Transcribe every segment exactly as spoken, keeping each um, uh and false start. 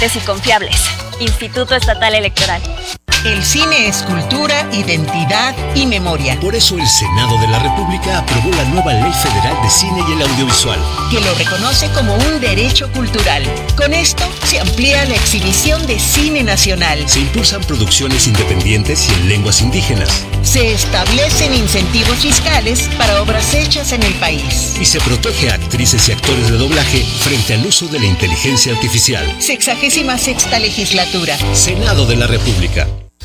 y confiables. Instituto Estatal Electoral. El cine es cultura, identidad y memoria. Por eso el Senado de la República aprobó la nueva Ley Federal de Cine y el Audiovisual, que lo reconoce como un derecho cultural. Con esto se amplía la exhibición de cine nacional. Se impulsan producciones independientes y en lenguas indígenas. Se establecen incentivos fiscales para obras hechas en el país. Y se protege a actrices y actores de doblaje frente al uso de la inteligencia artificial. Sexagésima sexta legislatura. Senado de la República.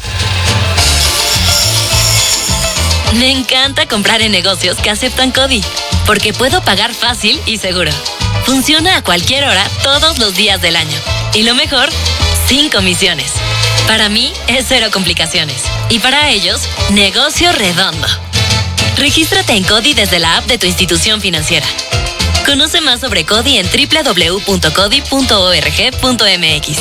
Me encanta comprar en negocios que aceptan CODI, porque puedo pagar fácil y seguro. Funciona a cualquier hora, todos los días del año. Y lo mejor, sin comisiones. Para mí, es cero complicaciones. Y para ellos, negocio redondo. Regístrate en CODI desde la app de tu institución financiera. Conoce más sobre CODI en doble u doble u doble u punto codi punto org punto m x.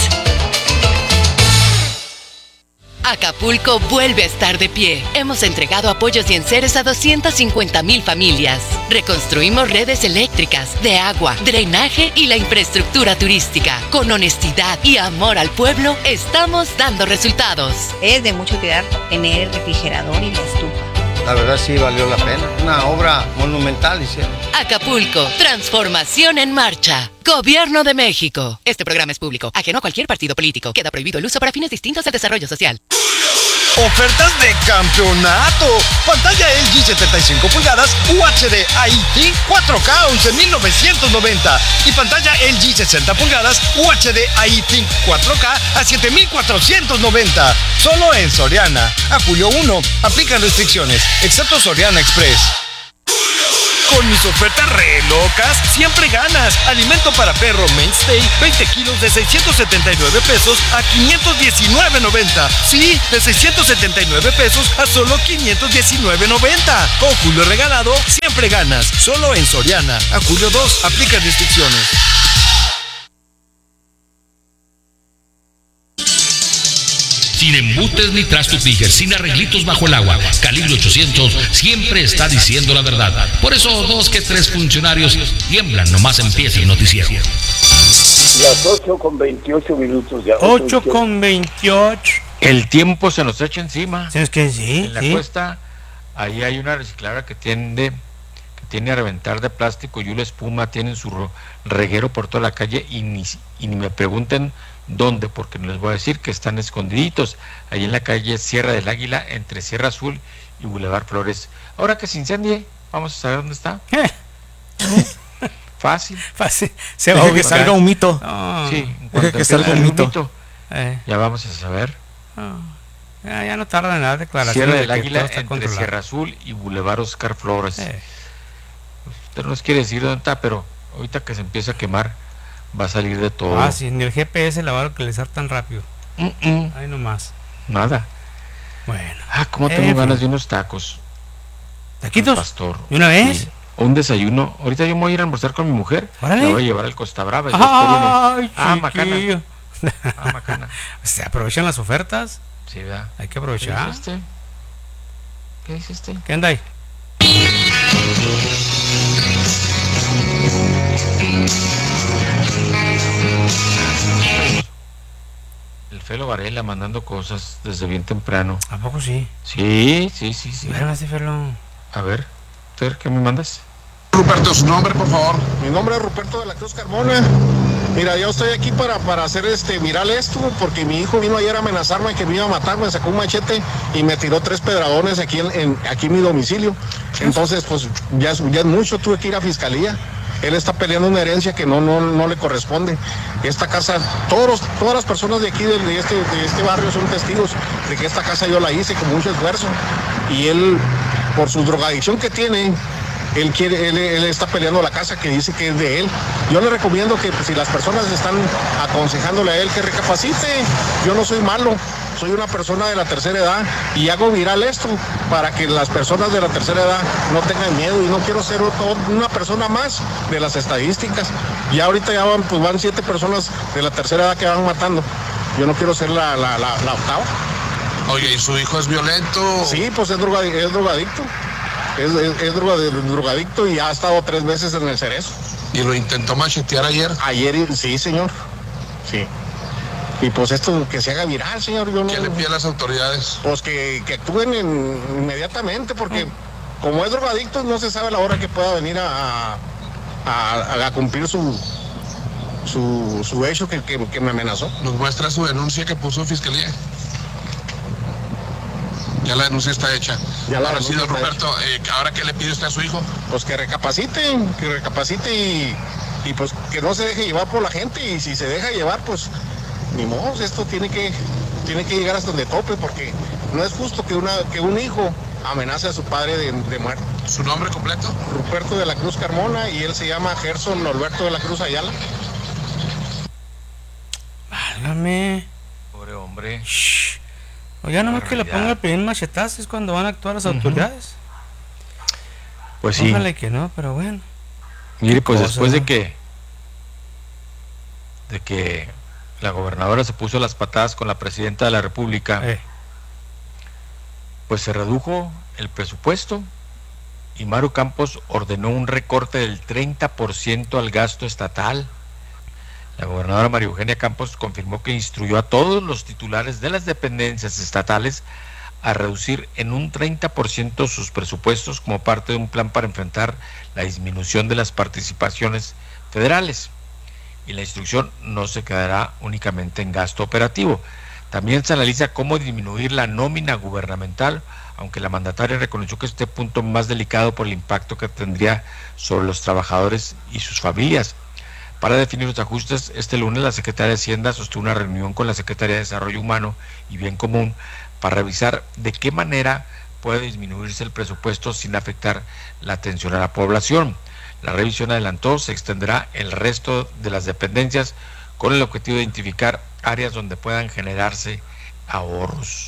Acapulco vuelve a estar de pie. Hemos entregado apoyos y enseres a doscientas cincuenta mil familias. Reconstruimos redes eléctricas, de agua, drenaje y la infraestructura turística. Con honestidad y amor al pueblo, estamos dando resultados. Es de mucho cuidar tener el refrigerador y la estufa. La verdad sí valió la pena. Una obra monumental hicieron. Acapulco, transformación en marcha. Gobierno de México. Este programa es público, ajeno a cualquier partido político. Queda prohibido el uso para fines distintos del desarrollo social. Ofertas de campeonato. Pantalla L G setenta y cinco pulgadas U H D I T cuatro K once mil novecientos noventa y pantalla L G sesenta pulgadas U H D I T cuatro K a siete mil cuatrocientos noventa. Solo en Soriana. A julio primero. Aplican restricciones, excepto Soriana Express. Con mis ofertas re locas, siempre ganas. Alimento para perro Mainstay, veinte kilos de seiscientos setenta y nueve pesos a quinientos diecinueve noventa. Sí, de seiscientos setenta y nueve pesos a solo quinientos diecinueve noventa. Con Julio regalado, siempre ganas. Solo en Soriana. A julio dos, aplica restricciones. Sin embutes ni trastos Tiger, sin arreglitos bajo el agua. Calibre ochocientos siempre está diciendo la verdad. Por eso dos que tres funcionarios tiemblan nomás empieza el noticiero. Las ocho con veintiocho minutos ya. ocho con veintiocho. El tiempo se nos echa encima. ¿Sabes qué? Sí. En la sí. cuesta, ahí hay una recicladora que tiende, que tiene a reventar de plástico y una espuma, tienen su reguero por toda la calle y ni, y ni me pregunten dónde, porque no les voy a decir que están escondiditos ahí en la calle Sierra del Águila, entre Sierra Azul y Boulevard Flores. Ahora que se incendie, vamos a saber dónde está. ¿Eh? Fácil. Fácil. Se va a que salga un mito. Oh. Sí, en cuanto que salga un mito. mito eh. ya vamos a saber. Oh. Ya, ya no tarda en nada declaración. Sierra de del Águila, entre controlado. Sierra Azul y Boulevard Oscar Flores. Eh. Usted no nos quiere decir dónde está, pero ahorita que se empieza a quemar, va a salir de todo. Ah, sí, ni el G P S la va a localizar tan rápido. Mm-mm. Ahí nomás. Nada. Bueno. Ah, ¿cómo tengo eh, ganas de unos tacos? ¿Taquitos? Pastor. ¿Y una vez? Sí. O un desayuno. Ahorita yo me voy a ir a almorzar con mi mujer. ¡Órale! La voy a llevar al Costa Brava. ¡Ay, ah, macana. Ah, macana. ¿Se aprovechan las ofertas? Sí, ¿verdad? Hay que aprovechar. ¿Qué dice este? ¿Qué dice este? ¿Qué anda ahí? El Felo Varela mandando cosas desde bien temprano. ¿A poco sí? Sí, sí, sí, sí. Véngase, Felo. A ver, ¿qué me mandas? Ruperto, su nombre, por favor. Mi nombre es Ruperto de la Cruz Carmona. Mira, yo estoy aquí para, para hacer este viral esto, porque mi hijo vino ayer a amenazarme que me iba a matar, me sacó un machete y me tiró tres pedradones aquí en, en aquí en mi domicilio. Entonces, pues ya, ya es mucho, tuve que ir a fiscalía. Él está peleando una herencia que no, no, no le corresponde. Esta casa, todos, todas las personas de aquí, de, de, este, de este barrio, son testigos de que esta casa yo la hice con mucho esfuerzo. Y él, por su drogadicción que tiene, él quiere, él, él está peleando la casa que dice que es de él. Yo le recomiendo que pues, si las personas están aconsejándole a él que recapacite, yo no soy malo, soy una persona de la tercera edad y hago viral esto para que las personas de la tercera edad no tengan miedo y no quiero ser otro, una persona más de las estadísticas. Y ahorita ya van, pues van siete personas de la tercera edad que van matando. Yo no quiero ser la, la, la, la octava. Oye, ¿y su hijo es violento? Sí, pues es, droga, es drogadicto. Es, es, es droga, drogadicto y ha estado tres veces en el Cerezo. ¿Y lo intentó machetear ayer? Ayer, sí, señor. Sí. y pues esto que se haga viral, señor. Yo no, ¿Qué le pide a las autoridades? Pues que, que actúen en, inmediatamente, porque como es drogadicto no se sabe la hora que pueda venir a, a, a cumplir su, su, su hecho que, que, que me amenazó. Nos muestra su denuncia que puso Fiscalía. Ya la denuncia está hecha. Ya la ahora sí, don denuncia está Ruperto, eh, ¿ahora qué le pide usted a su hijo? Pues que recapacite, que recapacite y, y pues que no se deje llevar por la gente, y si se deja llevar, pues ni modo, esto tiene que, tiene que llegar hasta donde tope, porque no es justo que, una, que un hijo amenace a su padre de, de muerte. ¿Su nombre completo? Ruperto de la Cruz Carmona, y él se llama Gerson Alberto de la Cruz Ayala. Válgame. Pobre hombre. Shh. Oiga, no es que le ponga el pedir machetazos cuando van a actuar las autoridades. Pues sí. Ojalá que no, pero bueno. Mire, pues cosa, después ¿no? de que de que la gobernadora se puso las patadas con la presidenta de la República, eh. pues se redujo el presupuesto y Maru Campos ordenó un recorte del treinta por ciento al gasto estatal. La gobernadora María Eugenia Campos confirmó que instruyó a todos los titulares de las dependencias estatales a reducir en un treinta por ciento sus presupuestos como parte de un plan para enfrentar la disminución de las participaciones federales. Y la instrucción no se quedará únicamente en gasto operativo. También se analiza cómo disminuir la nómina gubernamental, aunque la mandataria reconoció que este punto es más delicado por el impacto que tendría sobre los trabajadores y sus familias. Para definir los ajustes, este lunes la Secretaría de Hacienda sostuvo una reunión con la Secretaría de Desarrollo Humano y Bien Común para revisar de qué manera puede disminuirse el presupuesto sin afectar la atención a la población. La revisión, adelantó, se extenderá el resto de las dependencias con el objetivo de identificar áreas donde puedan generarse ahorros.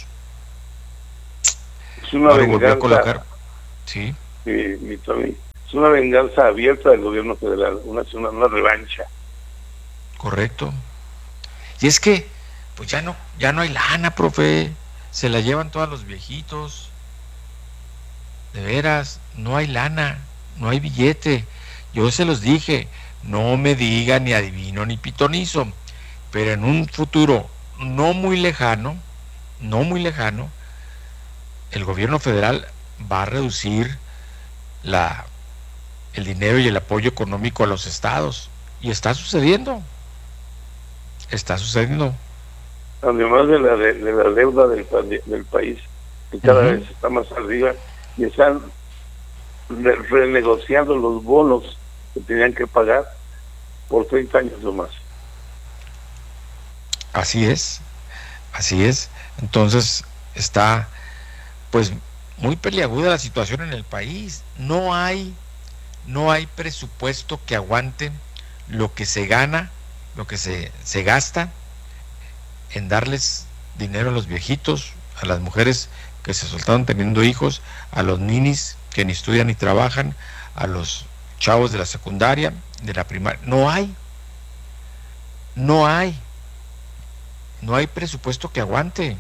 Es una Ahora volvió a venganza. colocar, sí, Sí, mi Tony. Es una venganza abierta del gobierno federal, una, una, una revancha. correcto. Y es que, pues ya no, ya no hay lana, profe. Se la llevan todos los viejitos. De veras, no hay lana, no hay billete. Yo se los dije, no me digan ni adivino ni pitonizo, pero en un futuro no muy lejano, no muy lejano, el gobierno federal va a reducir la el dinero y el apoyo económico a los estados, y está sucediendo, está sucediendo. Además de la, de, de la deuda del, del país, que cada uh-huh. vez está más arriba, y están re renegociando los bonos que tenían que pagar por treinta años o más. Así es, así es. Entonces está pues muy peliaguda la situación en el país. No hay no hay presupuesto que aguante lo que se gana, lo que se, se gasta en darles dinero a los viejitos, a las mujeres que se soltaron teniendo hijos, a los ninis que ni estudian ni trabajan, a los chavos de la secundaria, de la primaria. No hay, no hay, no hay presupuesto que aguante.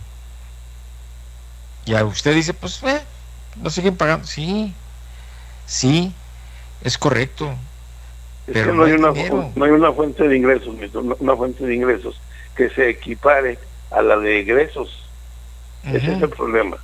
Y a usted dice, pues, eh, no siguen pagando. Sí, sí, es correcto. Es pero que no, hay no, una, hay dinero. no hay una fuente de ingresos, una fuente de ingresos que se equipare a la de egresos. Uh-huh. Ese es el problema.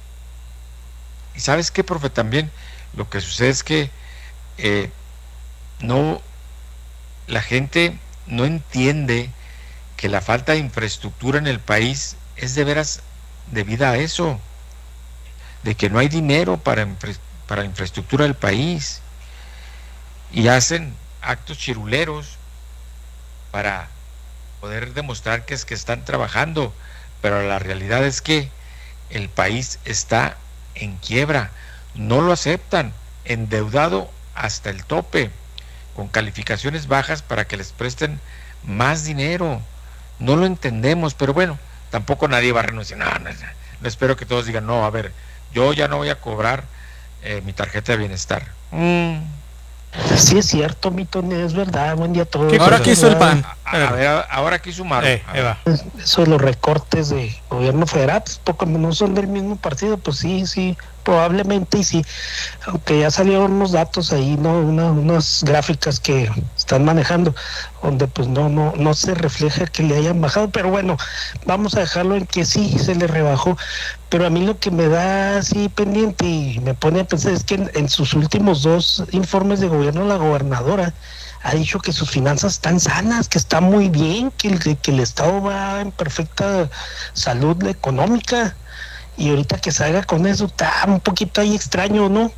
Y sabes qué, profe, también lo que sucede es que eh, no, la gente no entiende que la falta de infraestructura en el país es de veras debida a eso, de que no hay dinero para, para la infraestructura del país, y hacen actos chiruleros para poder demostrar que es que están trabajando, pero la realidad es que el país está en quiebra, no lo aceptan, endeudado hasta el tope, con calificaciones bajas para que les presten más dinero. No lo entendemos, pero bueno, tampoco nadie va a renunciar. No, no, no espero que todos digan, no, a ver, yo ya no voy a cobrar eh, mi tarjeta de bienestar. Mm. Sí es cierto, mi Tony, es verdad. Buen día a todos. ¿Ahora qué hizo el P A N? A ver, ahora aquí sumaron. Eh, Eva. Eso de los recortes de gobierno federal, pues, poco, no son del mismo partido, pues sí, sí, probablemente y sí, aunque ya salieron unos datos ahí, no, Una, unas gráficas que están manejando, donde pues no, no, no se refleja que le hayan bajado, pero bueno, vamos a dejarlo en que sí se le rebajó, pero a mí lo que me da así pendiente y me pone a pensar es que en, en sus últimos dos informes de gobierno la gobernadora ha dicho que sus finanzas están sanas, que está muy bien, que el, que el Estado va en perfecta salud económica, y ahorita que salga con eso está un poquito ahí extraño, ¿no?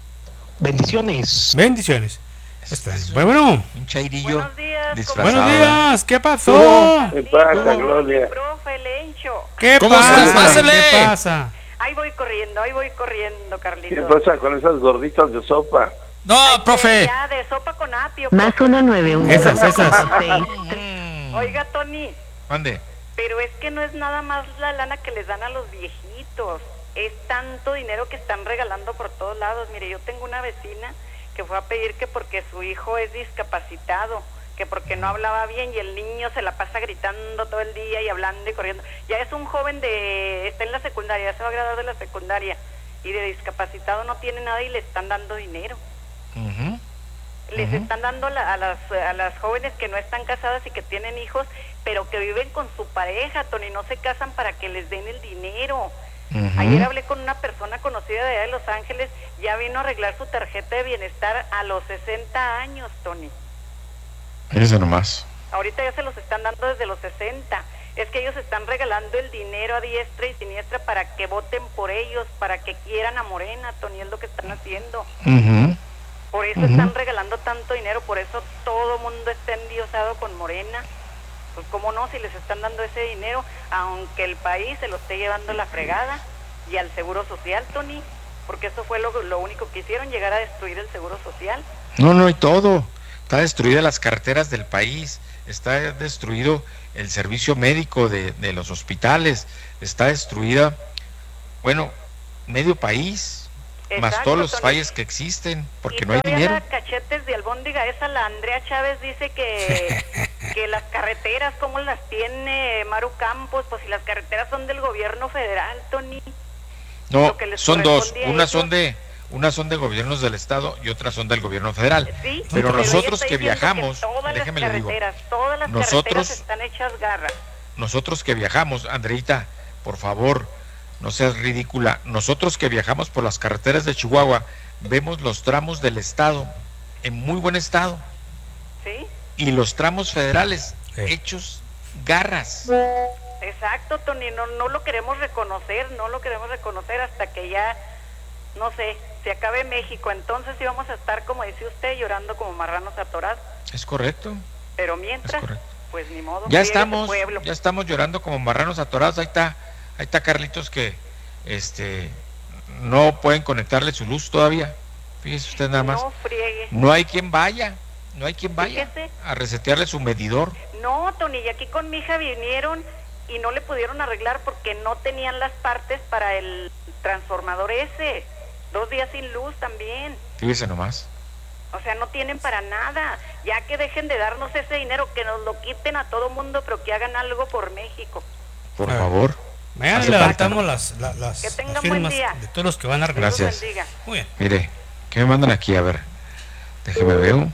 Bendiciones. Bendiciones. Bueno, un chairillo disfrazado. Buenos días, ¿qué pasó? ¿Qué pasa, Gloria? Profe Lencho. ¿Qué ¿Cómo pasa? estás? Pásale. ¿Qué pasa? Ahí voy corriendo, ahí voy corriendo, Carlitos. ¿Qué pasa con esas gorditas de sopa? No, profe. Ya, de sopa con apio. Más uno nueve uno. Esas, esas. Oiga, Tony. Mande. Pero es que no es nada más la lana que les dan a los viejitos. Es tanto dinero que están regalando por todos lados. Mire, yo tengo una vecina que fue a pedir que porque su hijo es discapacitado, que porque no hablaba bien y el niño se la pasa gritando todo el día y hablando y corriendo. Ya es un joven de, está en la secundaria, ya se va a graduar de la secundaria y de discapacitado no tiene nada y le están dando dinero. Uh-huh. Les uh-huh. están dando la, a las a las jóvenes que no están casadas y que tienen hijos, pero que viven con su pareja, Tony, no se casan para que les den el dinero. Uh-huh. Ayer hablé con una persona conocida de allá de Los Ángeles, ya vino a arreglar su tarjeta de bienestar a los sesenta años, Tony. Eso nomás. Ahorita ya se los están dando desde los sesenta. Es que ellos están regalando el dinero a diestra y siniestra para que voten por ellos, para que quieran a Morena, Tony, es lo que están haciendo. Uh-huh. Por eso uh-huh. están regalando tanto dinero, por eso todo mundo está endiosado con Morena. Pues cómo no, si les están dando ese dinero, aunque el país se lo esté llevando la fregada, y al Seguro Social, Tony, porque eso fue lo, lo único que hicieron, llegar a destruir el Seguro Social. No, no, y todo. Está destruida las carreteras del país, está destruido el servicio médico de, de los hospitales, está destruida, bueno, medio país. Exacto, más todos los Tony. Fallos que existen, porque no hay dinero. La cachetes de albóndiga esa, la Andrea Chávez dice que que las carreteras, ¿cómo las tiene Maru Campos? Pues si las carreteras son del gobierno federal, Tony. No, son dos, unas son de unas son de gobiernos del estado y otras son del gobierno federal. Sí, pero, pero nosotros que viajamos, que déjeme le digo, todas las nosotros carreteras están hechas garras. Nosotros que viajamos, Andreita, por favor, no seas ridícula. Nosotros que viajamos por las carreteras de Chihuahua, vemos los tramos del estado en muy buen estado. ¿Sí? Y los tramos federales sí. hechos garras. Exacto, Tony, no, no lo queremos reconocer, no lo queremos reconocer hasta que ya, no sé, se acabe México. Entonces sí vamos a estar, como dice usted, llorando como marranos atorados. Es correcto. Pero mientras, correcto. pues ni modo. Ya estamos, ya estamos llorando como marranos atorados. Ahí está. Ahí está Carlitos que este no pueden conectarle su luz todavía. Fíjese usted nada más. No friegue. No hay quien vaya, no hay quien vaya Fíjese. a resetearle su medidor. No, Tony, y aquí con mi hija vinieron y no le pudieron arreglar porque no tenían las partes para el transformador ese. Dos días sin luz también. Fíjese nomás. O sea, no tienen para nada. Ya que dejen de darnos ese dinero, que nos lo quiten a todo mundo, pero que hagan algo por México. Por favor. Mañana levantamos las, las, las, que tengan las firmas buen día. de todos los que van a arreglar. Gracias. Muy bien. Mire, ¿qué me mandan aquí? A ver, déjeme ver.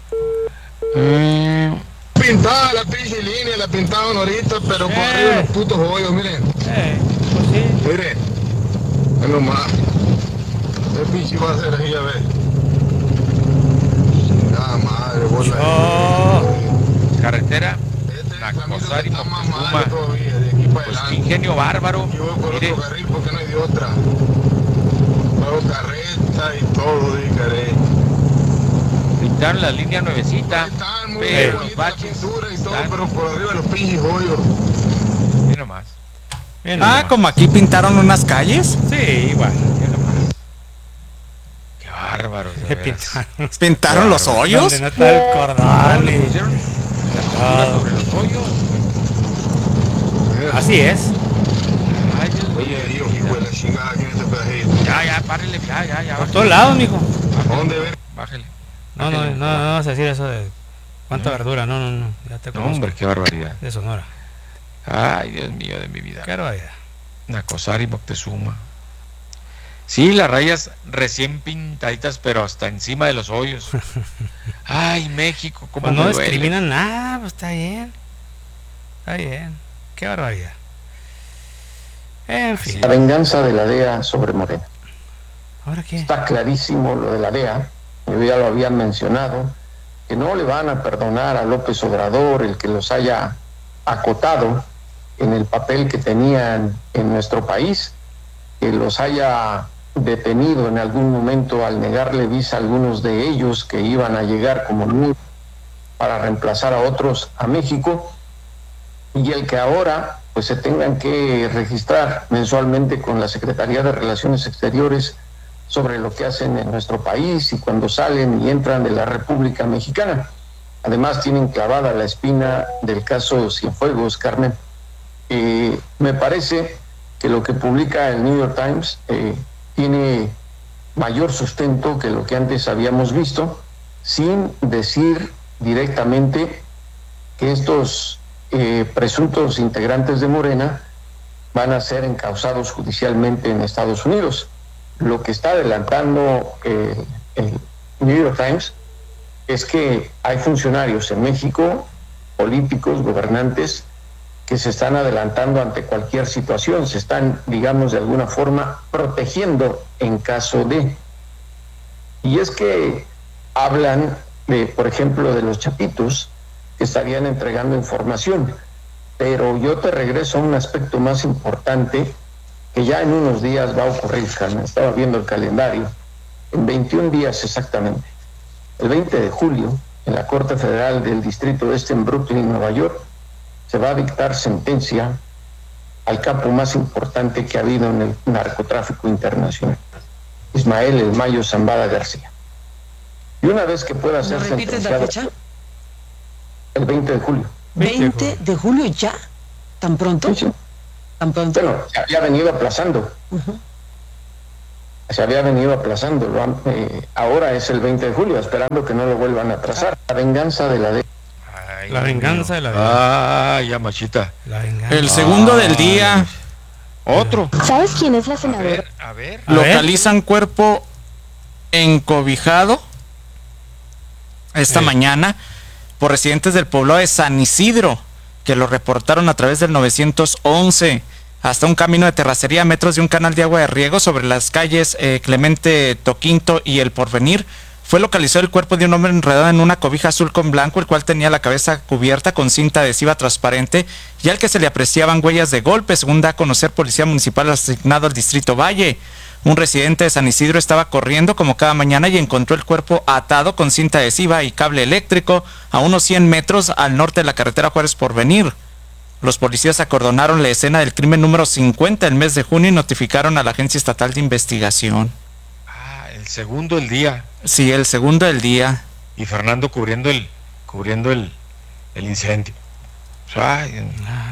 Eh... Pintada la pinche línea, la pintaban ahorita, pero eh. por arriba los putos hoyos, miren. Eh, pues sí. Mire, es lo más. ¿Qué pinche va a hacer ahí, a ver? Nada madre, bola. Oh. Carretera. Nacosari, Moctezuma, pues ingenio bárbaro. Mire. Carril porque no hay de otra. Luego carreta y todo, dígare. Pintaron la línea nuevecita, están muy pero los baches y todo, pero por arriba los pinches hoyos. Bien nomás. Bien ah, nomás. Como aquí pintaron unas calles. Sí, igual. Bien nomás. Qué bárbaro. Pintaron, ¿Pintaron los hoyos? Donde no está el cordón. Y... sobre los hoyos. Así es. Ay, Dios mío. Oye, Dios, hijo de la chingada, ¿quién es este pedajito? Ya, ya, párele, ya, ya, ya. Por todos lados, mijo. ¿A dónde ver? Bájale. No, no, no, no, no vas a decir eso de ¿Cuánta ¿no? verdura? No, no, no. Ya te No, conozco. hombre, qué barbaridad. De Sonora. Ay, Dios mío de mi vida. Qué barbaridad. Nacosari, Moctezuma. Sí, las rayas recién pintaditas, pero hasta encima de los hoyos. Ay, México, cómo Pues no me duele. discriminan nada, pues está bien. Está bien. Qué barbaridad. En fin. La venganza de la D E A sobre Morena. ¿Ahora qué? Está clarísimo lo de la D E A, yo ya lo había mencionado, que no le van a perdonar a López Obrador el que los haya acotado en el papel que tenían en nuestro país, que los haya detenido en algún momento al negarle visa a algunos de ellos que iban a llegar como nuevos para reemplazar a otros a México, y el que ahora pues se tengan que registrar mensualmente con la Secretaría de Relaciones Exteriores sobre lo que hacen en nuestro país y cuando salen y entran de la República Mexicana. Además tienen clavada la espina del caso Cienfuegos, Carmen. Eh, me parece que lo que publica el New York Times eh, tiene mayor sustento que lo que antes habíamos visto, sin decir directamente que estos eh, presuntos integrantes de Morena van a ser encausados judicialmente en Estados Unidos. Lo que está adelantando eh, el New York Times es que hay funcionarios en México, políticos, gobernantes, que se están adelantando ante cualquier situación, se están, digamos, de alguna forma protegiendo en caso de. Y es que hablan, de, por ejemplo, de los chapitos que estarían entregando información, pero yo te regreso a un aspecto más importante que ya en unos días va a ocurrir, Carmen. Estaba viendo el calendario, en veintiún días exactamente, el veinte de julio, en la Corte Federal del Distrito Este en Brooklyn, Nueva York, se va a dictar sentencia al capo más importante que ha habido en el narcotráfico internacional, Ismael El Mayo Zambada García. Y una vez que pueda ser repites la sentenciado, fecha? el veinte de julio. ¿veinte de julio ya? ¿Tan pronto? Sí, sí. ¿Tan pronto? Bueno, se había venido aplazando. Uh-huh. Se había venido aplazando. Lo han, eh, ahora es el veinte de julio, esperando que no lo vuelvan a atrasar. La venganza de la D. Ay, La venganza de la D. Ay, ya, machita. La venganza. El segundo del día. Otro. ¿Sabes quién es la A senadora? ver, a ver. A ver. Localizan cuerpo encobijado esta Eh. mañana por residentes del poblado de San Isidro, que lo reportaron a través del nueve once. Hasta un camino de terracería a metros de un canal de agua de riego sobre las calles eh, Clemente Toquinto y El Porvenir. Fue localizado el cuerpo de un hombre enredado en una cobija azul con blanco, el cual tenía la cabeza cubierta con cinta adhesiva transparente y al que se le apreciaban huellas de golpe, según da a conocer Policía Municipal asignado al Distrito Valle. Un residente de San Isidro estaba corriendo como cada mañana y encontró el cuerpo atado con cinta adhesiva y cable eléctrico a unos cien metros al norte de la carretera Juárez Porvenir. Los policías acordonaron la escena del crimen número cincuenta el mes de junio y notificaron a la Agencia Estatal de Investigación. Ah, el segundo del día. Sí, el segundo del día. Y Fernando cubriendo el cubriendo el, el incendio. Ay,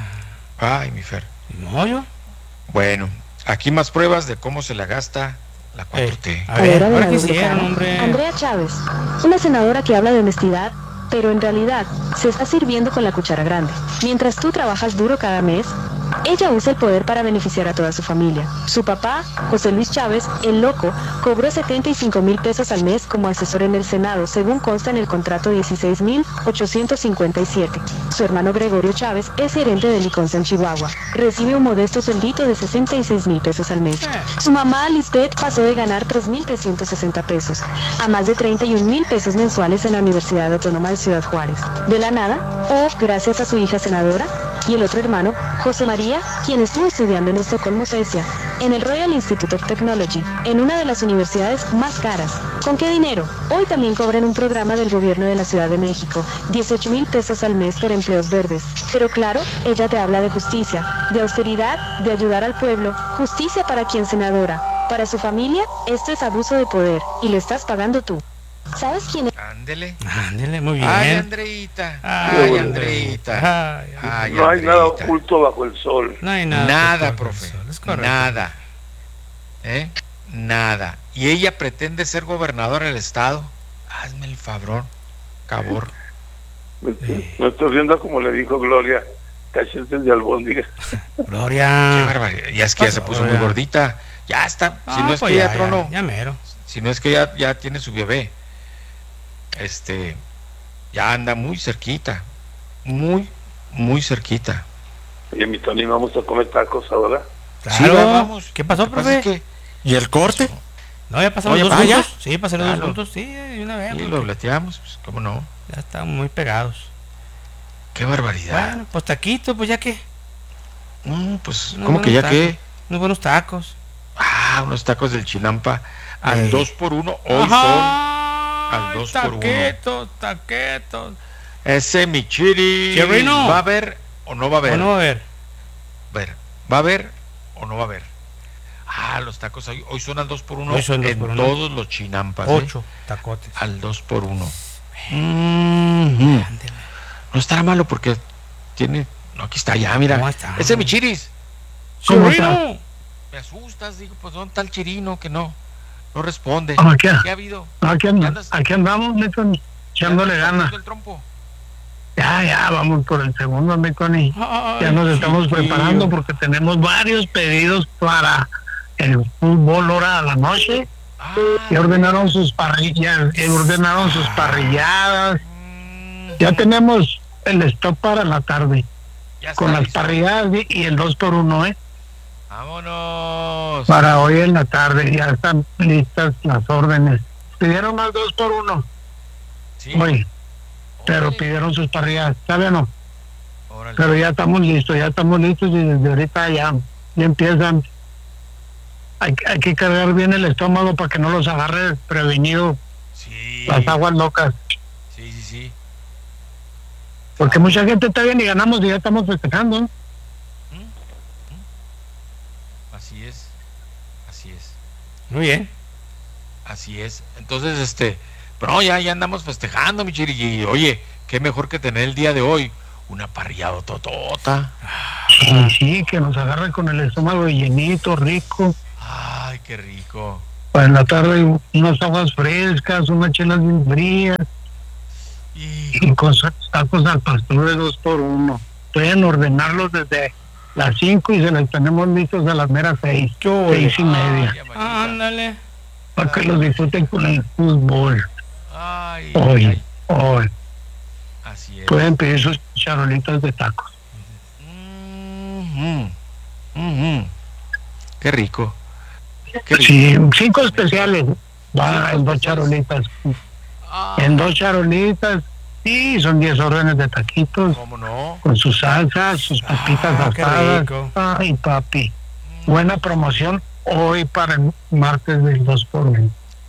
ay, mi Fer. No, yo. Bueno, aquí más pruebas de cómo se la gasta la cuatro T. Eh, a ver, Ahora ahora de la quisieron, duplicada. hombre. Andrea Chávez, una senadora que habla de honestidad, pero en realidad se está sirviendo con la cuchara grande. Mientras tú trabajas duro cada mes, ella usa el poder para beneficiar a toda su familia. Su papá, José Luis Chávez, el loco, cobró setenta y cinco mil pesos al mes como asesor en el Senado, según consta en el contrato dieciséis mil ochocientos cincuenta y siete. Su hermano Gregorio Chávez es gerente de Liconza en Chihuahua. Recibe un modesto sueldito de sesenta y seis mil pesos al mes. Su mamá, Lisbeth, pasó de ganar tres mil trescientos sesenta pesos a más de treinta y un mil pesos mensuales en la Universidad Autónoma de Ciudad Juárez. De la nada, o gracias a su hija senadora, y el otro hermano, José María, quien estuvo estudiando en Estocolmo, Suecia, en el Royal Institute of Technology, en una de las universidades más caras. ¿Con qué dinero? Hoy también cobran un programa del gobierno de la Ciudad de México, dieciocho mil pesos al mes por empleos verdes. Pero claro, ella te habla de justicia, de austeridad, de ayudar al pueblo, justicia para quien senadora. Para su familia, esto es abuso de poder, y lo estás pagando tú. ¿Sabes quién es? Ándele. Ándele, muy bien. Ay, Andreita. Ay, Ay, Andreita. Andreita. Ay, Ay, No hay nada Andreita. oculto bajo el sol. No hay nada. Nada, por favor, profe. es correcto. Nada. ¿Eh? Nada. Y ella pretende ser gobernadora del estado. Hazme el favor, cabor. Me, me estoy viendo como le dijo Gloria, cachetes de albóndiga. Gloria. Qué barbaridad. Ya es que ya se puso muy gordita. Ya está. Si Ah, no es pues que ya, ya, trono. ya, ya mero. Si no es que ya, ya tiene su bebé. Este. Ya anda muy cerquita. Muy, muy cerquita. Oye, mi Tony, vamos a comer tacos ahora. Claro. Sí, vamos. ¿Qué pasó, Lo que pasa profe? es que- ¿Y el corte? No, ya pasamos No, los ya- dos ah, ¿ya? juntos. Sí, pasaron los dos Claro. juntos, sí, de una vez. Sí, porque lo plateamos, pues, ¿cómo no? Ya están muy pegados. Qué barbaridad. Bueno, pues taquito, pues ya que. No, pues, Unos ¿cómo que buenos ya tacos, qué? Unos buenos tacos. Ah, unos tacos del Chinampa al Ey. dos por uno. Hoy Ajá, son al dos por uno. taquetos, taquetos. Ese Michiri. Chirrino. ¿Va a haber o no va a haber? ¿O no va a ver? Ver, ¿va a haber o no va a haber? Ah, los tacos hoy, hoy son al dos por uno Hoy son dos en por uno. todos los Chinampas. ¿eh? Ocho tacotes. Al dos por uno. Mm-hmm. No estará malo porque tiene. No, aquí está ya, mira. No, ahí está. Ese Michiris. ¿Cómo está? Me asustas, digo, pues ¿dónde está el Chirino que no? No responde. Aquí, ¿Qué ha habido? aquí, ¿Qué and- andas- aquí andamos, Milton, echándole ¿Ya andas ganas. partiendo el trompo? Ya, ya, vamos por el segundo, Milton, y Ay, ya nos estamos chiquillo. preparando porque tenemos varios pedidos para el fútbol hora a la noche. Ah, Ya ordenaron sus parrillas, ya ordenaron sus parrilladas. Ya tenemos el stock para la tarde. ya Con está las listo. parrilladas y- y el dos por uno, ¿eh? Vámonos. Para hoy en la tarde. Ya están listas las órdenes. Pidieron más dos por uno Sí. hoy, pero Órale, pidieron sus parrilladas. ¿Sabe o no? órale. Pero ya estamos listos, ya estamos listos y desde ahorita ya, ya empiezan. Hay, que- hay que cargar bien el estómago para que no los agarre prevenido Sí. las aguas locas. Sí, sí, sí. Porque mucha gente está bien y ganamos y ya estamos festejando. Así es. Así es. Muy bien. Así es. Entonces, este, pero no, ya, ya andamos festejando, mi Chiri. Y oye, qué mejor que tener el día de hoy una parrillada totota. Y sí, que nos agarre con el estómago llenito, rico. Ay, qué rico. Para en la tarde unas aguas frescas, unas chelas bien frías. Y con sus tacos al pastor de dos por uno. Pueden ordenarlos desde las cinco y se los tenemos listos a las meras seis, seis y media. Ándale. Para que los disfruten con el fútbol. Ay, Hoy, ay, hoy. así es. Pueden pedir sus charolitas de tacos. Mhm, mhm. Qué rico. Qué rico. Sí, cinco especiales. Va en dos charolitas. En dos charolitas. Sí, son diez órdenes de taquitos. ¿Cómo no? Con sus salsas, sus papitas Ah, qué asadas. rico. Ay, papi. Buena promoción hoy para el martes del dos por uno.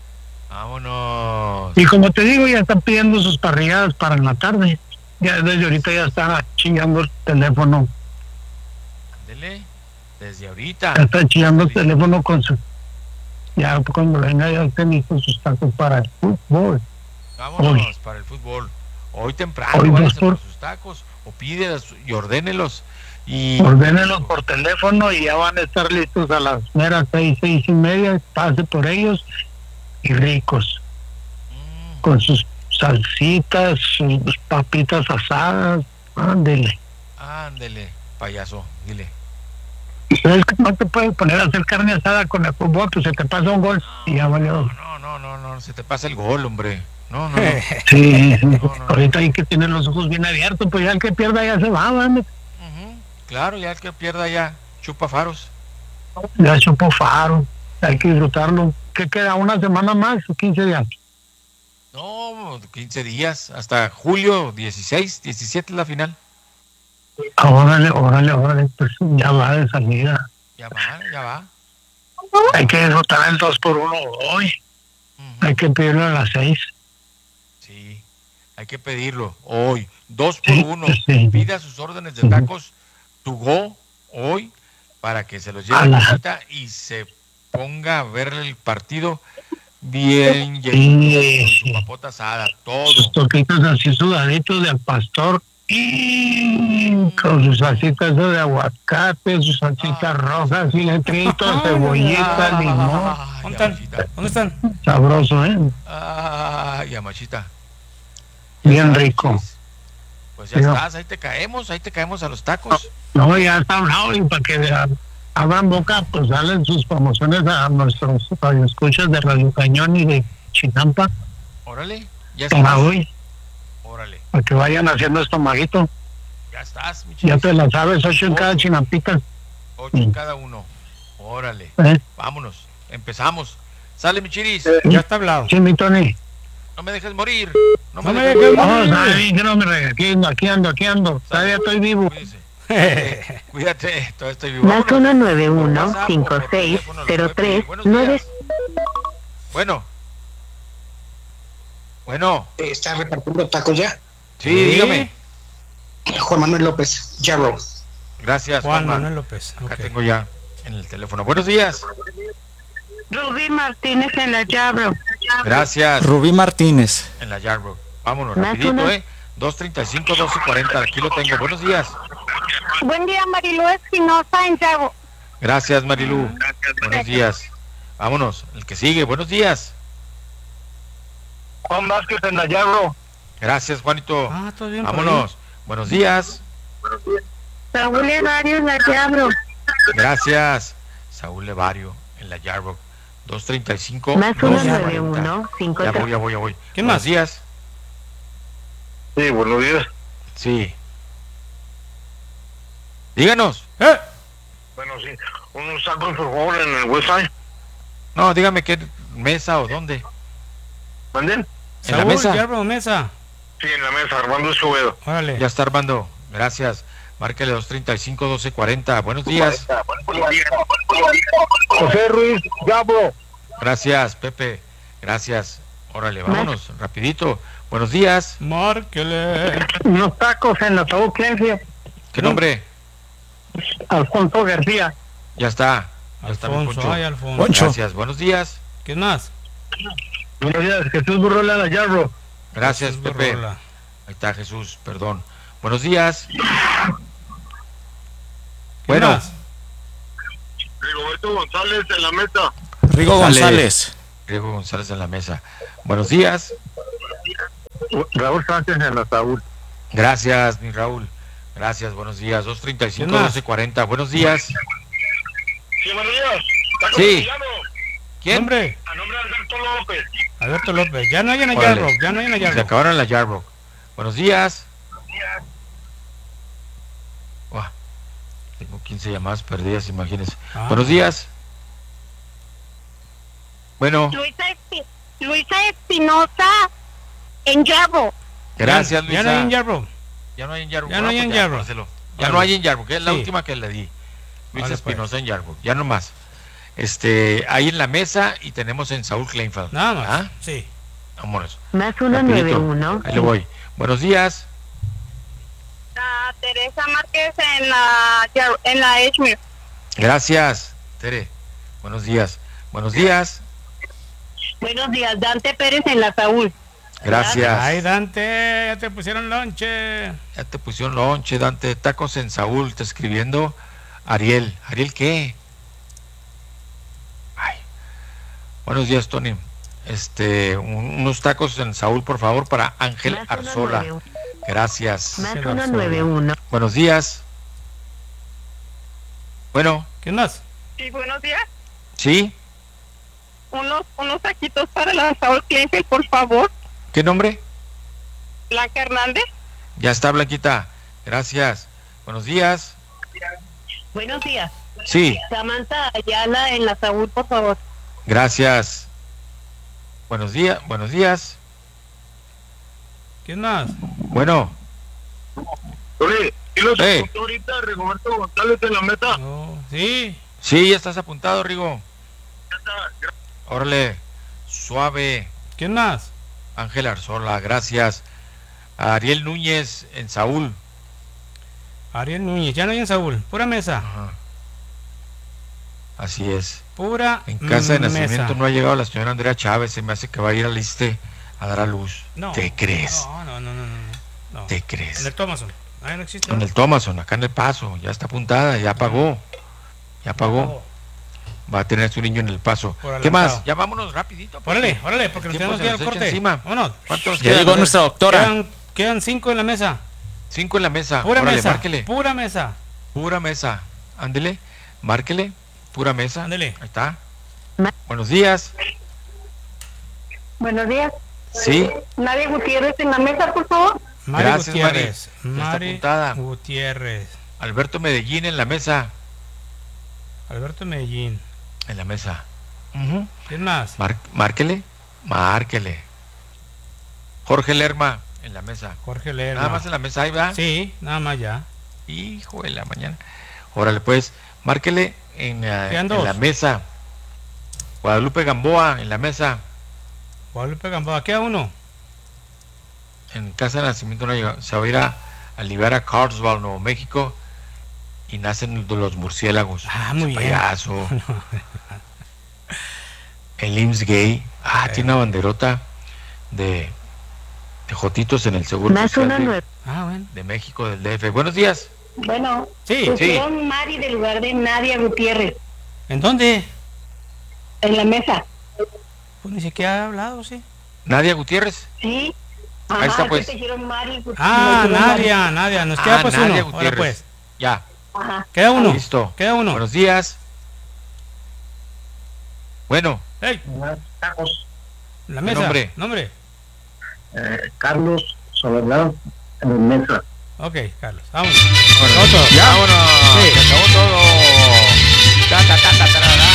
Vámonos. Y como te digo, ya están pidiendo sus parrilladas para en la tarde. Ya desde ahorita ya están chingando el teléfono. Ándele. Desde ahorita. Ya están chingando el teléfono con su... Ya cuando venga ya estén listos sus tacos para el fútbol. Vámonos Hoy. para el fútbol. Hoy temprano, Hoy váyase dos por- por sus tacos o pídelos y ordénelos. Y Ordénenlos por teléfono y ya van a estar listos a las meras seis, seis y media. Pase por ellos y ricos. Con sus salsitas, sus papitas asadas. Ándele. ándele, payaso, dile. ¿Sabes que no te puedes poner a hacer carne asada con el fútbol? Pues se te pasa un gol y ya valió. No, no, no, no, se te pasa el gol, hombre. No, no, no. Sí, ahorita hay que tener los ojos bien abiertos, pues ya el que pierda ya se va, ¿vale? Claro, ya el que pierda ya chupa faros. Ya chupó faro, hay que disfrutarlo. ¿Qué queda? ¿Una semana más o quince días? No, quince días, hasta julio dieciséis, diecisiete es la final. Órale, órale, órale, pues ya va de salida. Ya va, ya va. Hay que disfrutar el dos por uno hoy. Hay que pedirlo a las seis. Sí, hay que pedirlo hoy. Dos por uno. sí. Pida sus órdenes de tacos to go hoy para que se los lleve A a la- casita y se ponga a ver el partido bien Sí. llenito, con su papota asada, todo. Sus toquitos así sudaditos de al pastor y con sus salsitas de aguacate, sus salsitas rojas, cilantrito, cebollita, limón. ¿Dónde están? ¿Dónde están? Sabroso, ¿eh? Ay, amachita. Bien rico. Pues ya Digo. estás, ahí te caemos, ahí te caemos a los tacos. No, ya está hablado, y para que a- abran boca, pues salen sus promociones a nuestros radioescuchas de Radio Cañón y de Chinampa Órale, ya para estás. hoy, Órale, para que vayan haciendo estomaguito. ya estás, mi Ya chiquis. te la sabes, ocho en cada chinampita. Ocho en cada uno. Órale, ¿Eh? vámonos, empezamos. Sale, mi chiris. Ya está hablado. Sí, mi Tony. No me dejes morir. No No me me dejes dejes morir. No, sabe bien que no me re- aquí ando, aquí ando, aquí ando. Todavía estoy vivo. Eh, cuídate, todavía estoy vivo. Más Vámonos. uno nueve uno Por WhatsApp o cinco por seis teléfono lo cero puede tres pedir. Buenos nueve. días. Bueno. Bueno. ¿Está repartiendo tacos ya? Sí, dígame. Juan Manuel López, Yarrow. Gracias, Juan Juanma. Manuel López. Acá ok. tengo ya en el teléfono. Buenos días. Rubí Martínez en la Yabro. Gracias. Rubí Martínez. En la Yarbrough. Vámonos, Más rapidito, una. ¿eh? dos treinta y cinco, doce cuarenta. Aquí lo tengo. Buenos días. Buen día, Marilú Espinosa en Yabro. Gracias, Marilú. Buenos días. Vámonos. El que sigue. Buenos días. Juan Vázquez en la Yarro. Gracias, Juanito. Ah, todo bien. por Vámonos. Buenos días. Saúl Evario en la Yabro. Gracias. Saúl Levario en la Yarbrough. dos treinta y cinco, Más uno doce nueve cuarenta. uno cinco Ya tres. voy, ya voy, ya voy. ¿Qué Buenos más? días. Sí, buenos días. Sí. Díganos. ¡Eh! Bueno, sí. Unos tacos, por favor, en el website. No, dígame qué mesa o dónde. ¿Manden? En la Saúl, mesa. Yarbrough, mesa. Sí, en la mesa, Armando Escobedo. Órale. Ya está, Armando. Gracias. Márquele dos treinta y cinco, doce cuarenta. Buenos días. José Ruiz, Gabo. Gracias, Pepe. Gracias. Órale, vámonos, rapidito. Buenos días. Márquele. Unos tacos en la Saúl Clencia. ¿Qué nombre? Alfonso García. Ya está. Ya está, mi Alfonso, Poncho. ay, Alfonso. Poncho. Gracias. Buenos días. ¿Qué más? Buenos días, Jesús Burrola en la Yarro. Gracias, Jesús Pepe. Borrola. Ahí está Jesús, perdón. Buenos días. ¿Qué Bueno. más? Rigoberto González en la meta. Rigo Sale. González. Riego González en la mesa. Buenos días. Raúl Sánchez en la Saúl. Gracias, mi Raúl. Gracias, buenos días. dos treinta y cinco, ¿Quién más? doce cuarenta. Buenos días. Sí, buenos días. Tacos Sí. Villano. ¿Quién? Nombre. A nombre de Alberto López. Alberto López. Ya no hay en la Órale. Yarbrough. Ya no hay en la Se Yarbrough. acabaron la Yarbrough. Buenos días. Uah, tengo quince llamadas perdidas, imagínense. Ah. Buenos días. Bueno, Luisa, Espi- Luisa Espinosa en Yabro. gracias, Ya- Luisa. Ya no hay en Yarbrough. Ya no hay en Yarbrough. Ya no hay Ah, en pues ya, Yarbrough. Marcelo. Ya Vale. no hay en Yarbrough, que es la Sí. última que le di. Luisa Vale, Espinosa pues. en Yarbrough. Ya no más. Este, ahí en la mesa y tenemos en Saúl Kleinfeld. Nada más. ¿Ah? Sí. Vámonos. Más uno Rapidito. nueve uno. Ahí le voy. Buenos días. Ah, Teresa Márquez en la Yar- en la Edgemere. Gracias, Tere. Buenos días. Buenos días. Buenos días, Dante Pérez en la Saúl. Gracias. Ay, Dante, ya te pusieron lonche. Ya te pusieron lonche, Dante. Tacos en Saúl. Está escribiendo Ariel. ¿Ariel qué? Ay. Buenos días, Tony. Este, un- unos tacos en Saúl, por favor, para Ángel Más uno Arzola. nueve uno. Gracias. Más Ángel uno Arzola. nueve uno. Buenos días. Bueno, ¿Qué más? Sí, buenos días. ¿sí? Unos, unos taquitos para la Saúl Kleinfeld, por favor. ¿Qué nombre? Blanca Hernández. Ya está, Blanquita. Gracias. Buenos días. Buenos días. Sí, Samantha Ayala en la Saúl, por favor. gracias. Buenos días, buenos días. ¿Quién más? Bueno, Oye, ¿y los Eh. apuntó ahorita Rigoberto González en la meta? No. Sí. sí, ya estás apuntado, Rigo. Órale, suave. ¿Quién más? Ángel Arzola, gracias. Ariel Núñez en Saúl. Ariel Núñez. Ya no hay en Saúl. Pura mesa. Ajá. Así es. Pura En casa de mesa. nacimiento no ha llegado la señora Andrea Chávez. Se me hace que va a ir al ISSSTE a dar a luz. No. ¿Te crees? No, no, no, no, no. no. ¿Te En crees? el Thomason. Ahí no existe. En el Thomason, acá en El Paso. Ya está apuntada, ya pagó. Ya pagó. Va a tener su niño en El Paso. Por ¿Qué más? adelantado. Ya vámonos rapidito. porque Órale, órale, porque el nos tiempo tenemos se que ir al nos echa corte. encima. Vámonos. ¿Cuántos Ya quedan? llegó A ver. nuestra doctora. Quedan, quedan cinco en la mesa. Cinco en la mesa. Pura Órale, mesa. márquele. Pura mesa. Pura mesa. Ándele, márquele. Pura mesa. Ándele. Ahí está. Buenos días. Buenos días. Sí. Nadia Gutiérrez en la mesa, por favor. Mari Gracias, Gutiérrez. Mari. Ya está Mari apuntada. Gutiérrez. Alberto Medellín en la mesa. Alberto Medellín. En la mesa. ¿Quién más? Mar- márquele. Márquele. Jorge Lerma en la mesa. Jorge Lerma. Nada más en la mesa, ahí va. Sí, nada más ya. Hijo de la mañana. Órale, pues, márquele en, la- Quedan en dos. la mesa. Guadalupe Gamboa en la mesa. Guadalupe Gamboa, queda uno. En casa de nacimiento no llega. Se va a ir a, a liberar a Carlsbad, Nuevo México. Y nacen los murciélagos. Ah, muy Ese bien. payaso. El I M S S gay. Ah, tiene una banderota de, de jotitos en el seguro Más social uno de, nueve. Ah, bueno. de México, del D F. Buenos días. Bueno, Sí, pusieron sí. Mari del lugar de Nadia Gutiérrez ¿En dónde? en la mesa. Pues ni siquiera ha hablado, sí. Nadia Gutiérrez. Sí. Ahí está, es pues. que te dijeron Mari Gutiérrez. Ah, Me dijeron Nadia, Nadia. Nos queda Ah, pues Nadia uno. Ahora Gutiérrez. pues. Ya. Mari. Ajá. Queda uno. Listo. Queda uno. Buenos días. Bueno. Hey. La ¿Qué mesa. nombre? Nombre. Eh, Carlos Soledad en la mesa. Ok, Carlos. Vámonos. Bueno, Otro. ya, vámonos. Sí. Se acabó todo. Ta, ta, ta, ta, ta, ta, ta.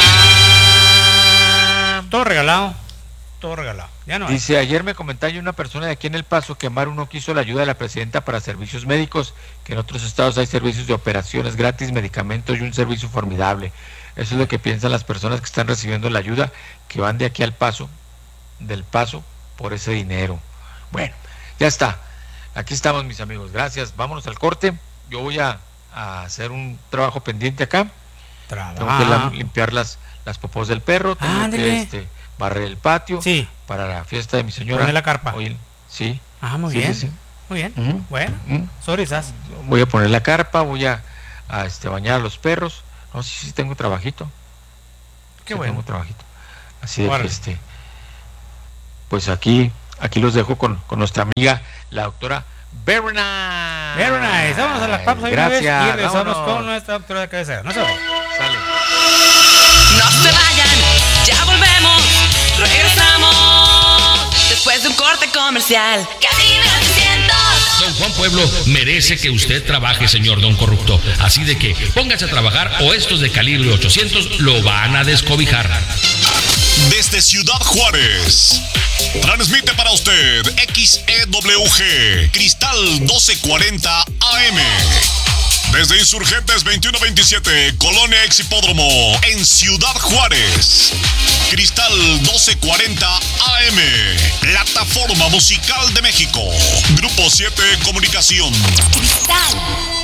Todo regalado. Todo regalado. Ya no hay. Dice, ayer me comentaba una persona de aquí en El Paso que Maru no quiso la ayuda de la presidenta para servicios médicos, que en otros estados hay servicios de operaciones gratis, medicamentos y un servicio formidable. Eso es lo que piensan las personas que están recibiendo la ayuda, que van de aquí al Paso, del Paso, por ese dinero. Bueno, ya está. Aquí estamos, mis amigos. Gracias. Vámonos al corte. Yo voy a, a hacer un trabajo pendiente acá. Trabajo. Tengo que la- limpiar las, las popós del perro. Tengo Ándele. que este, barrer el patio. Sí. Para la fiesta de mi señora. Poner la carpa. Hoy, sí. Ah, muy Sí, bien. sí, sí. Muy bien. Ujú. Bueno. Ujú. Sorisas. Voy a poner la carpa, voy a, a, este, bañar a los perros. No sé si tengo trabajito. Qué Sí bueno. tengo trabajito. Así de que Órale. este, pues aquí, aquí los dejo con, con nuestra amiga, la doctora Berna. Very nice. Vámonos a las papas ahí una vez Gracias. y regresamos vámonos. con nuestra doctora de cabecera. No se vayan. Sale. No se vayan, ya volvemos, regresamos después de un corte comercial. Calibre ochocientos. Don Juan Pueblo merece que usted trabaje, señor Don Corrupto. Así de que póngase a trabajar o estos de calibre ochocientos lo van a descobijar. Desde Ciudad Juárez, transmite para usted X E W G, Cristal doce cuarenta A M. Desde Insurgentes veintiuno veintisiete, Colonia Ex Hipódromo, en Ciudad Juárez. Cristal doce cuarenta A M, plataforma musical de México. Grupo siete Comunicación. Cristal.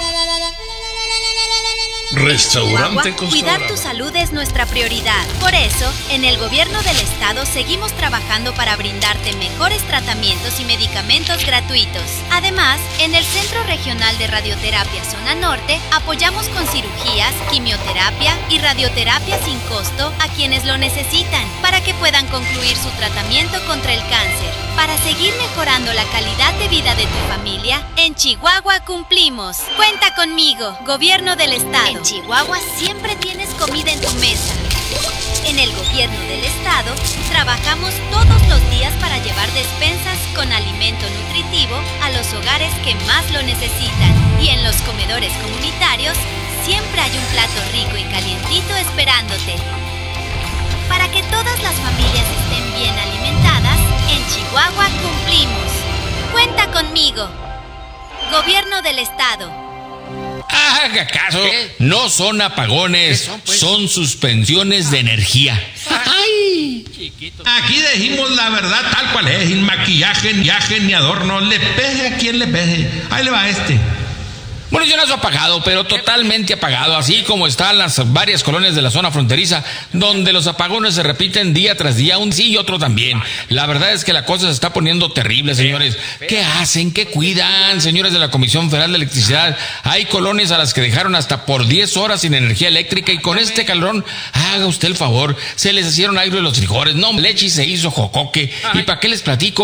Restaurante Chihuahua, cuidar tu salud es nuestra prioridad. Por eso, en el gobierno del estado seguimos trabajando para brindarte mejores tratamientos y medicamentos gratuitos. Además, en el Centro Regional de Radioterapia Zona Norte, apoyamos con cirugías, quimioterapia y radioterapia sin costo a quienes lo necesitan, para que puedan concluir su tratamiento contra el cáncer. Para seguir mejorando la calidad de vida de tu familia, en Chihuahua cumplimos. Cuenta conmigo, Gobierno del Estado. En Chihuahua siempre tienes comida en tu mesa. En el Gobierno del Estado, trabajamos todos los días para llevar despensas con alimento nutritivo a los hogares que más lo necesitan. Y en los comedores comunitarios, siempre hay un plato rico y calientito esperándote. Para que todas las familias estén bien alimentadas, en Chihuahua cumplimos. Cuenta conmigo. Gobierno del Estado. Haga caso, no son apagones, son suspensiones de energía. ¡Ay! Aquí decimos la verdad tal cual es, sin maquillaje, ni aje, ni adorno. Le peje a quien le peje. Ahí le va este. Bueno, yo no soy apagado, pero totalmente apagado, así como están las varias colonias de la zona fronteriza, donde los apagones se repiten día tras día, un sí y otro también. La verdad es que la cosa se está poniendo terrible, señores. ¿Qué hacen? ¿Qué cuidan, señores de la Comisión Federal de Electricidad? Hay colonias a las que dejaron hasta por diez horas sin energía eléctrica, y con este calorón, haga usted el favor, se les hicieron aire los frijoles, no, leche y se hizo jocoque. ¿Y para qué les platico?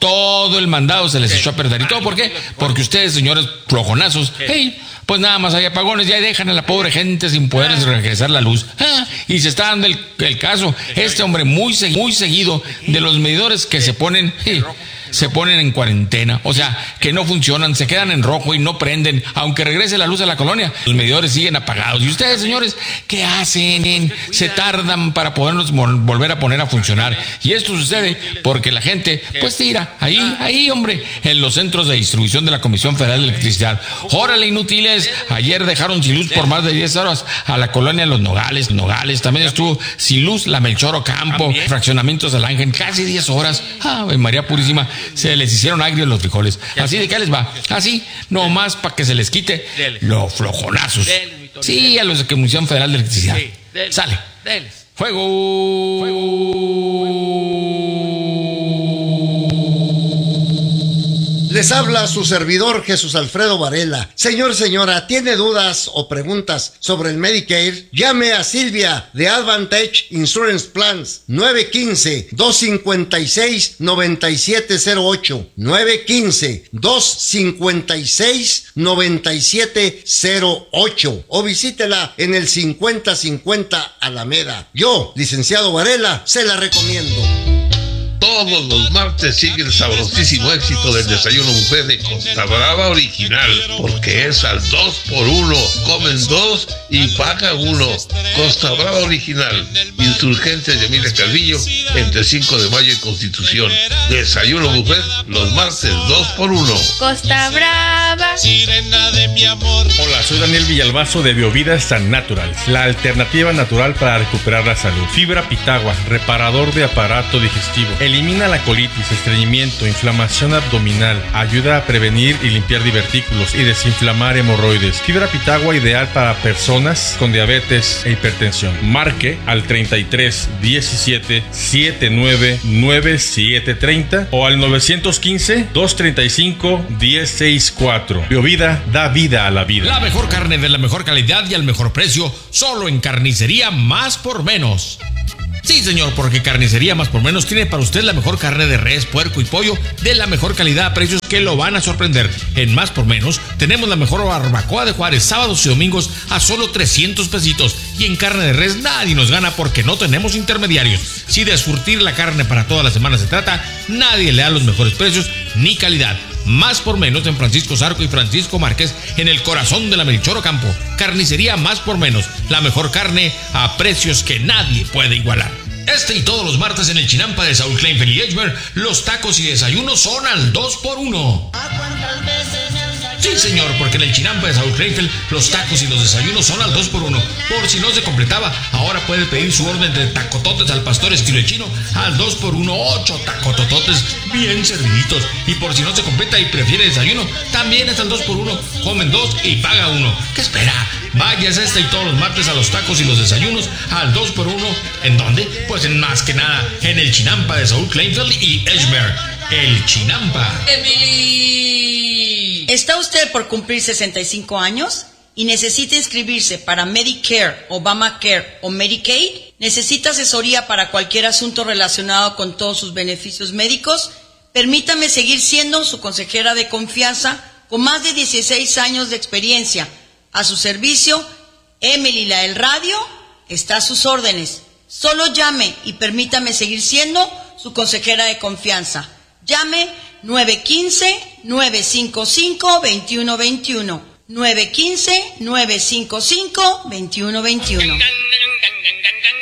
todo el mandado se les echó a perder. ¿Y todo por qué? Porque ustedes, señores flojonazos, hey, pues nada más hay apagones, ya dejan a la pobre gente sin poder regresar la luz. Ah, y se está dando el, el caso, este hombre muy, muy seguido de los medidores que se ponen... Hey, se ponen en cuarentena, o sea, que no funcionan, se quedan en rojo y no prenden, aunque regrese la luz a la colonia, los medidores siguen apagados. Y ustedes, señores, ¿qué hacen? Se tardan para podernos volver a poner a funcionar. Y esto sucede porque la gente, pues tira, ahí, ahí, hombre, en los centros de distribución de la Comisión Federal de Electricidad. ¡Órale, inútiles! Ayer dejaron sin luz por más de diez horas a la colonia Los Nogales, Nogales, también estuvo sin luz la Melchor Ocampo, fraccionamientos del Ángel, casi diez horas. ¡Ave María Purísima! Se les hicieron agrios los frijoles. Así de que les va. Así, nomás para que se les quite los flojonazos. Sí, a los de Comisión Federal de Electricidad. Sale. Fuego. Les habla su servidor Jesús Alfredo Varela. Señor, señora, ¿tiene dudas o preguntas sobre el Medicare? Llame a Silvia de Advantage Insurance Plans nueve uno cinco, dos cinco seis, nueve siete cero ocho nueve uno cinco, dos cinco seis, nueve siete cero ocho o visítela en el cincuenta cincuenta Alameda. Yo, licenciado Varela, se la recomiendo. Todos los martes sigue el sabrosísimo éxito del desayuno buffet de Costa Brava Original, porque es al dos por uno, comen dos y pagan uno. Costa Brava Original, Insurgentes de Emilia Calvillo, entre cinco de mayo y Constitución. Desayuno buffet los martes dos por uno. Costa Brava, sirena de mi amor. Hola, soy Daniel Villalbazo de Biovida San Natural, la alternativa natural para recuperar la salud. Fibra Pitagua, reparador de aparato digestivo. Elimina la colitis, estreñimiento, inflamación abdominal, ayuda a prevenir y limpiar divertículos y desinflamar hemorroides. Fibra Pitagua ideal para personas con diabetes e hipertensión. Marque al treinta y tres diecisiete setenta y nueve noventa y siete treinta o al nueve uno cinco, dos treinta y cinco, diez sesenta y cuatro. Biovida da vida a la vida. La mejor carne de la mejor calidad y al mejor precio, solo en Carnicería Más por Menos. Sí, señor, porque Carnicería Más por Menos tiene para usted la mejor carne de res, puerco y pollo de la mejor calidad a precios que lo van a sorprender. En Más por Menos tenemos la mejor barbacoa de Juárez, sábados y domingos a solo trescientos pesitos. Y en carne de res nadie nos gana porque no tenemos intermediarios. Si de surtir la carne para toda la semana se trata, nadie le da los mejores precios ni calidad. Más por Menos en Francisco Zarco y Francisco Márquez, en el corazón de la Melchor Ocampo. Carnicería Más por Menos, la mejor carne a precios que nadie puede igualar. Este y todos los martes en el Chinampa de Saúl Kleinfeld y Edgemer, los tacos y desayunos son al dos por uno. Sí, señor, porque en el Chinampa de Saúl Kleinfeld, los tacos y los desayunos son al dos por uno. Por si no se completaba, ahora puede pedir su orden de tacototes al pastor estilo chino al dos por uno, ocho tacotototes bien serviditos. Y por si no se completa y prefiere desayuno, también es al dos por uno. Comen dos y paga uno. ¿Qué espera? Vayas este y todos los martes a los tacos y los desayunos al dos por uno. ¿En dónde? Pues en más que nada, en el Chinampa de Saúl Kleinfeld y Edgemer. El Chinampa. Emily, ¿está usted por cumplir sesenta y cinco años y necesita inscribirse para Medicare, Obamacare o Medicaid? ¿Necesita asesoría para cualquier asunto relacionado con todos sus beneficios médicos? Permítame seguir siendo su consejera de confianza con más de dieciséis años de experiencia. A su servicio, Emily la del radio está a sus órdenes. Solo llame y permítame seguir siendo su consejera de confianza. Llame nueve uno cinco, nueve cinco cinco, dos uno dos uno. nueve uno cinco, nueve cinco cinco, dos uno dos uno.